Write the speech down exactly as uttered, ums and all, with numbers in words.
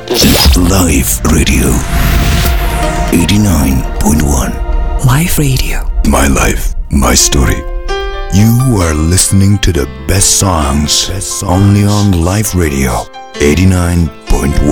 Live Radio eighty-nine point one. Live Radio. My life, my story. You are listening to the best songs, best songs only on Live Radio eighty-nine point